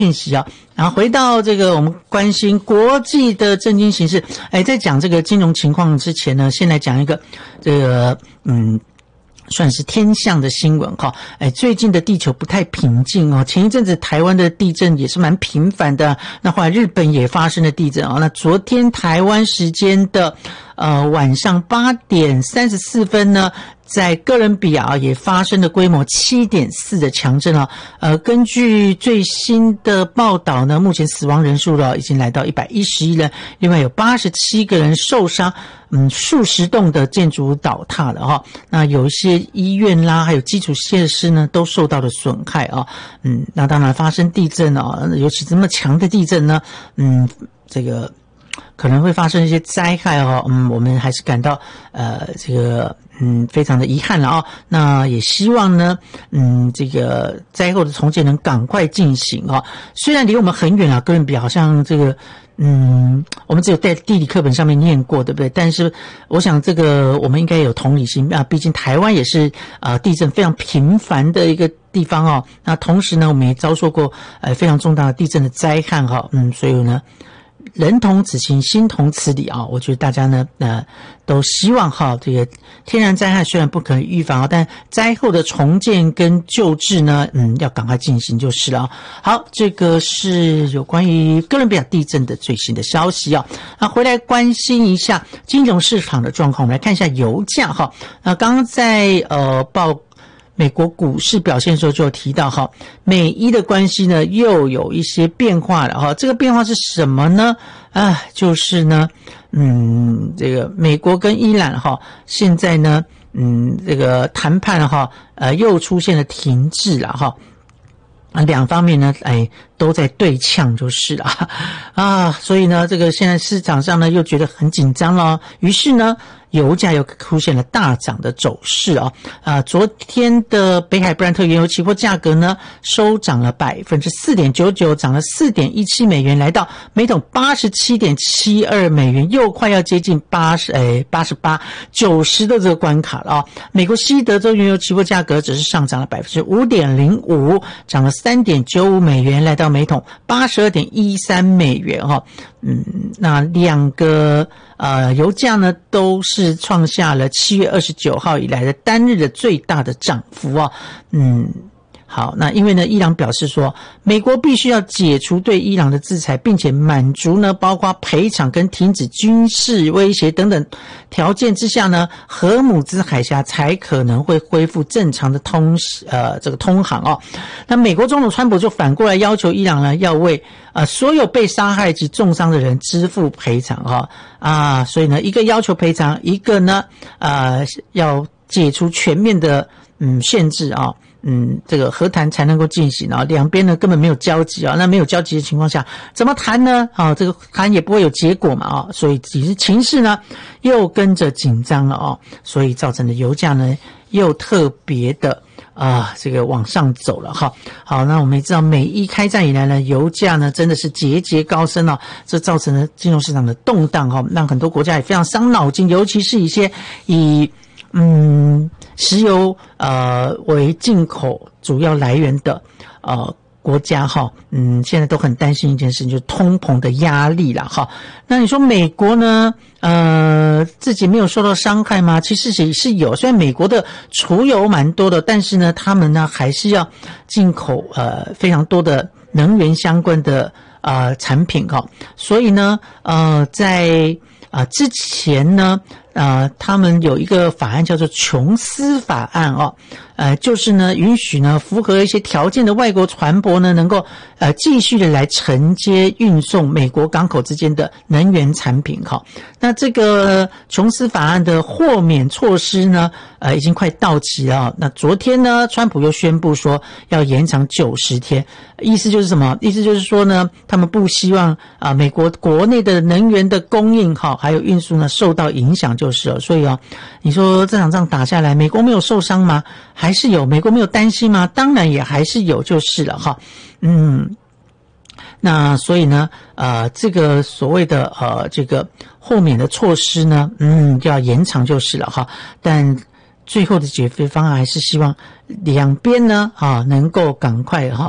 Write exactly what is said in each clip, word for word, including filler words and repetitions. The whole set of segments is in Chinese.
讯息啊，然后回到这个我们关心国际的政经形势。哎，在讲这个金融情况之前呢，先来讲一个这个嗯。算是天象的新闻哈，哎，最近的地球不太平静哦。前一阵子台湾的地震也是蛮频繁的，那后来日本也发生了地震啊。那昨天台湾时间的呃晚上八点三十四分呢，在哥伦比亚也发生了规模 七点四 的强震啊。呃，根据最新的报道呢，目前死亡人数了已经来到一百一十一人，另外有八十七个人受伤。嗯，数十栋的建筑物倒塌了哈，那有一些医院啦，还有基础设施呢，都受到了损害啊。嗯，那当然发生地震啊，尤其这么强的地震呢，嗯，这个可能会发生一些灾害哈。嗯，我们还是感到呃这个嗯非常的遗憾了啊。那也希望呢，嗯，这个灾后的重建能赶快进行啊。虽然离我们很远啊，哥伦比亚好像这个。嗯，我们只有在地理课本上面念过，对不对？但是我想这个我们应该有同理心啊，毕竟台湾也是呃地震非常频繁的一个地方哦。那同时呢，我们也遭受过呃非常重大的地震的灾害哈，嗯，所以呢。人同此心，心同此理啊！我觉得大家呢，呃，都希望哈，这个天然灾害虽然不可能预防，但灾后的重建跟救治呢，嗯，要赶快进行就是了啊。好，这个是有关于哥伦比亚地震的最新的消息啊。那回来关心一下金融市场的状况，我们来看一下油价哈。那刚刚在呃报。美国股市表现的时候就有提到哈，美伊的关系呢又有一些变化了哈。这个变化是什么呢？啊，就是呢，嗯，这个美国跟伊朗哈，现在呢，嗯，这个谈判哈，呃，又出现了停滞了哈。啊，两方面呢，哎，都在对呛就是了啊，所以呢，这个现在市场上呢又觉得很紧张了，于是呢，油价又出现了大涨的走势啊。啊，昨天的北海布兰特原油期货价格呢收涨了 百分之四点九九， 涨了 四点一七美元，来到每桶 八十七点七二美元，又快要接近八十哎八十八 九十的这个关卡了啊。美国西德州原油期货价格只是上涨了 百分之五点零五， 涨了三点九五美元，来到每桶 八十二点一三美元哈。嗯，那两个呃油价呢都是创下了七月二十九号以来的单日的最大的涨幅啊。嗯，好，那因为呢，伊朗表示说，美国必须要解除对伊朗的制裁，并且满足呢，包括赔偿跟停止军事威胁等等条件之下呢，荷姆兹海峡才可能会恢复正常的通呃这个通航哦。那美国总统川普就反过来要求伊朗呢，要为呃所有被杀害及重伤的人支付赔偿哈啊，所以呢，一个要求赔偿，一个呢呃要解除全面的嗯限制啊。嗯，这个和谈才能够进行啊，两边呢根本没有交集啊，那没有交集的情况下，怎么谈呢？啊，这个谈也不会有结果嘛啊，所以其实情势呢又跟着紧张了啊，所以造成的油价呢又特别的啊这个往上走了哈。好，那我们也知道美伊开战以来呢，油价呢真的是节节高升啊，这造成了金融市场的动荡哈，让很多国家也非常伤脑筋，尤其是一些以嗯。石油呃为进口主要来源的呃国家哈，嗯，现在都很担心一件事情，就是通膨的压力啦哈。那你说美国呢，呃，自己没有受到伤害吗？其实也是有，虽然美国的储油蛮多的，但是呢，他们呢还是要进口呃非常多的能源相关的呃产品哈。所以呢，呃，在啊、呃、之前呢。呃，他们有一个法案叫做琼斯法案哦，呃，就是呢允许呢符合一些条件的外国船舶呢能够呃继续的来承接运送美国港口之间的能源产品哈。那这个琼斯法案的豁免措施呢，呃，已经快到期了。那昨天呢，川普又宣布说要延长九十天，意思就是什么？意思就是说呢，他们不希望啊、呃、美国国内的能源的供应哈还有运输呢受到影响。就是了，所以哦，你说这场仗打下来，美国没有受伤吗？还是有？美国没有担心吗？当然也还是有，就是了哈。嗯，那所以呢，呃，这个所谓的呃这个豁免的措施呢，嗯，就要延长就是了哈。但最后的解决方案还是希望两边呢啊能够赶快哈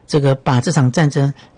这个把这场战争